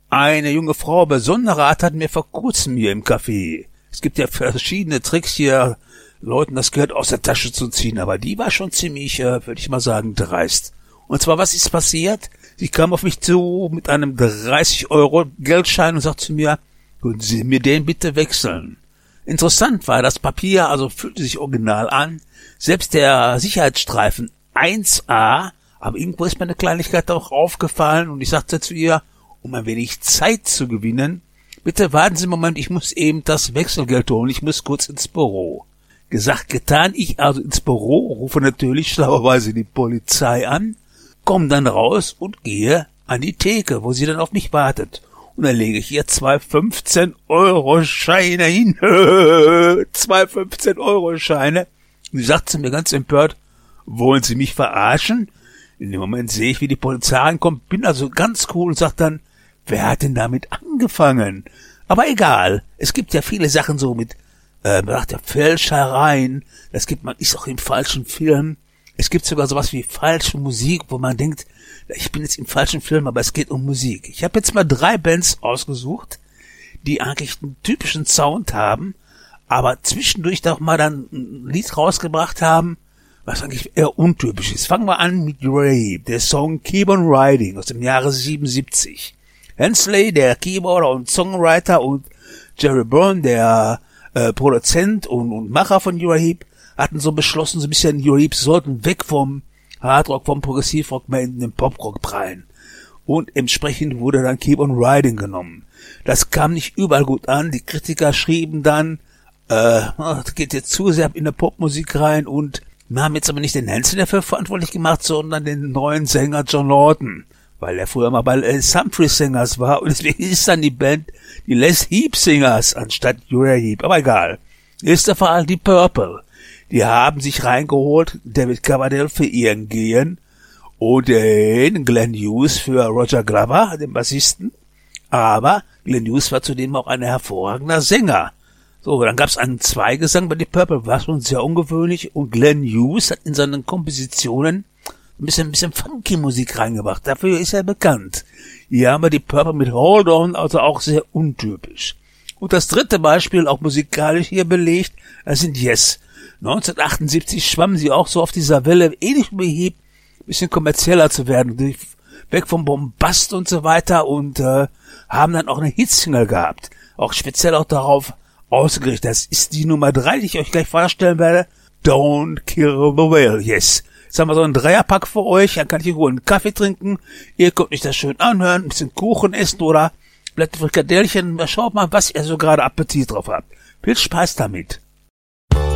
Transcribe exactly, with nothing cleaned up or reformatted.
Eine junge Frau besonderer Art hat mir vor kurzem hier im Café. Es gibt ja verschiedene Tricks hier, Leuten das Geld aus der Tasche zu ziehen, aber die war schon ziemlich, äh, würde ich mal sagen, dreist. Und zwar, was ist passiert? Sie kam auf mich zu mit einem dreißig Euro Geldschein und sagt zu mir, können Sie mir den bitte wechseln? Interessant war, das Papier also fühlte sich original an, selbst der Sicherheitsstreifen eins a, aber irgendwo ist mir eine Kleinigkeit auch aufgefallen und ich sagte zu ihr, um ein wenig Zeit zu gewinnen, bitte warten Sie einen Moment, ich muss eben das Wechselgeld holen, ich muss kurz ins Büro. Gesagt, getan, ich also ins Büro, rufe natürlich schlauerweise die Polizei an, komme dann raus und gehe an die Theke, wo sie dann auf mich wartet. Und dann lege ich ihr zwei fünfzehn Euro Scheine hin. Zwei fünfzehn Euro Scheine. Und sie sagt zu mir ganz empört, wollen Sie mich verarschen? In dem Moment sehe ich, wie die Polizei ankommt, bin also ganz cool und sag dann, wer hat denn damit angefangen? Aber egal, es gibt ja viele Sachen so mit, äh, man sagt ja Fälschereien, das gibt man, ist auch im falschen Film. Es gibt sogar sowas wie falsche Musik, wo man denkt, ich bin jetzt im falschen Film, aber es geht um Musik. Ich habe jetzt mal drei Bands ausgesucht, die eigentlich einen typischen Sound haben, aber zwischendurch doch mal dann ein Lied rausgebracht haben, was eigentlich eher untypisch ist. Fangen wir an mit Ray, der Song Keep on Riding aus dem Jahre siebenundsiebzig. Hensley, der Keyboarder und Songwriter, und Jerry Byrne, der äh, Produzent und, und Macher von Uriah hatten so beschlossen, so ein bisschen Uriah sollten weg vom Hardrock, vom Progressivrock mehr in den Poprock prallen. Und entsprechend wurde dann Keep on Riding genommen. Das kam nicht überall gut an. Die Kritiker schrieben dann, äh, das geht jetzt zu sehr in der Popmusik rein, und wir haben jetzt aber nicht den Hensley dafür verantwortlich gemacht, sondern den neuen Sänger John Lawton, weil er früher mal bei Les Humphrey Singers war, und deswegen ist dann die Band die Les Heap Singers anstatt Uriah Heep. Aber egal. Erster Fall die Purple. Die haben sich reingeholt, David Coverdale für Ian Gillan und den Glenn Hughes für Roger Glover, den Bassisten. Aber Glenn Hughes war zudem auch ein hervorragender Sänger. So, dann gab es einen Zweigesang bei The Purple, war schon sehr ungewöhnlich, und Glenn Hughes hat in seinen Kompositionen ein bisschen, ein bisschen funky Musik reingebracht. Dafür ist er bekannt. Hier haben wir die Purple mit Hold On, also auch sehr untypisch. Und das dritte Beispiel, auch musikalisch hier belegt, das sind Yes. neunzehnhundertachtundsiebzig schwammen sie auch so auf dieser Welle, ähnlich wie Heap, ein bisschen kommerzieller zu werden, weg vom Bombast und so weiter, und äh, haben dann auch eine Hitsingle gehabt. Auch speziell auch darauf ausgerichtet. Das ist die Nummer drei, die ich euch gleich vorstellen werde. Don't Kill the Whale, yes. Jetzt haben wir so einen Dreierpack für euch, dann kann ich irgendwo einen Kaffee trinken, ihr könnt euch das schön anhören, ein bisschen Kuchen essen oder vielleicht Frikadellchen, schaut mal, was ihr so gerade Appetit drauf habt. Viel Spaß damit.